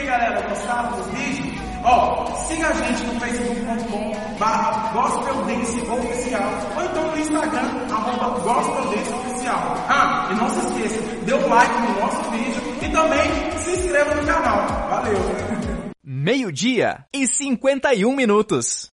galera, gostaram do vídeo? Siga a gente no facebook.com/gospeldance oficial ou então no Instagram, @gospeldance oficial. E não se esqueça, dê um like no nosso vídeo e também se inscreva no canal. Valeu! 12:51.